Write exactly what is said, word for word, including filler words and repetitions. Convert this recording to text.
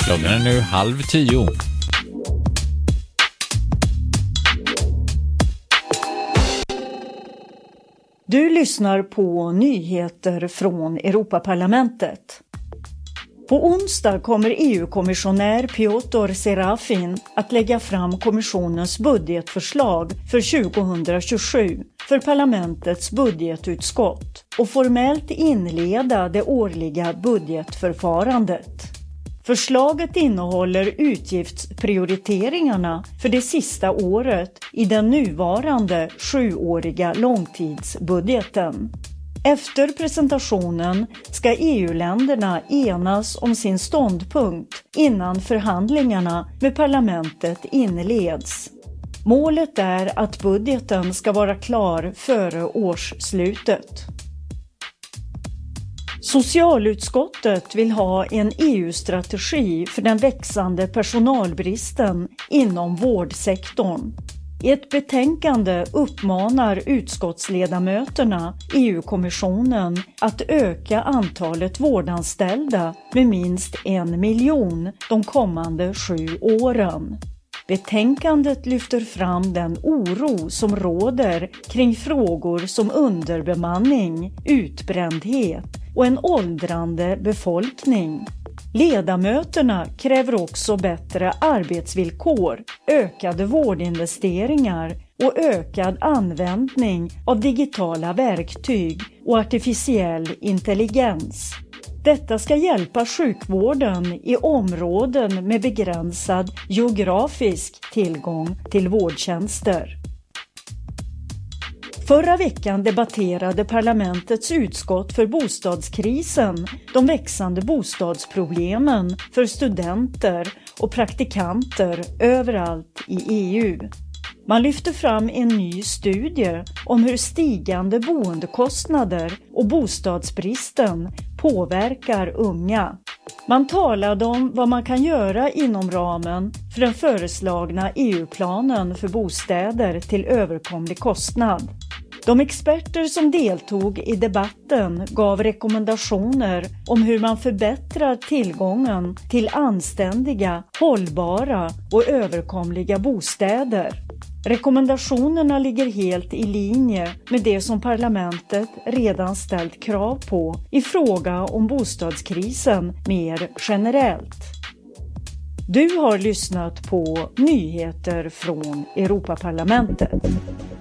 Klockan är nu halv tio. Du lyssnar på nyheter från Europaparlamentet. På onsdag kommer E U-kommissionär Piotr Serafin att lägga fram kommissionens budgetförslag för tjugohundratjugosju för parlamentets budgetutskott och formellt inleda det årliga budgetförfarandet. Förslaget innehåller utgiftsprioriteringarna för det sista året i den nuvarande sjuåriga långtidsbudgeten. Efter presentationen ska E U-länderna enas om sin ståndpunkt innan förhandlingarna med parlamentet inleds. Målet är att budgeten ska vara klar före årsslutet. Socialutskottet vill ha en E U-strategi för den växande personalbristen inom vårdsektorn. I ett betänkande uppmanar utskottsledamöterna E U-kommissionen att öka antalet vårdanställda med minst en miljon de kommande sju åren. Betänkandet lyfter fram den oro som råder kring frågor som underbemanning, utbrändhet och en åldrande befolkning. Ledamöterna kräver också bättre arbetsvillkor, ökade vårdinvesteringar och ökad användning av digitala verktyg och artificiell intelligens. Detta ska hjälpa sjukvården i områden med begränsad geografisk tillgång till vårdtjänster. Förra veckan debatterade parlamentets utskott för bostadskrisen de växande bostadsproblemen för studenter och praktikanter överallt i E U. Man lyfte fram en ny studie om hur stigande boendekostnader och bostadsbristen påverkar unga. Man talade om vad man kan göra inom ramen för den föreslagna E U-planen för bostäder till överkomlig kostnad. De experter som deltog i debatten gav rekommendationer om hur man förbättrar tillgången till anständiga, hållbara och överkomliga bostäder. Rekommendationerna ligger helt i linje med det som parlamentet redan ställt krav på i fråga om bostadskrisen mer generellt. Du har lyssnat på nyheter från Europaparlamentet.